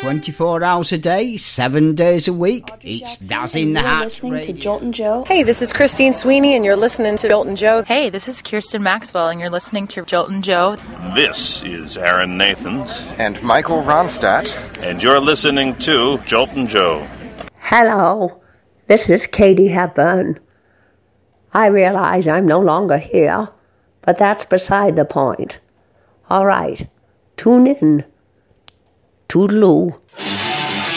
24 hours a day, 7 days a week. It's Daz in the Hat. You're listening to Jolt and Joe. Hey, this is Christine Sweeney, and you're listening to Jolt and Joe. Hey, this is Kirsten Maxwell, and you're listening to Jolt and Joe. This is Aaron Nathans. And Michael Ronstadt. And you're listening to Jolt and Joe. Hello, this is Katie Hepburn. I realize I'm no longer here, but that's beside the point. All right, tune in. Toodaloo.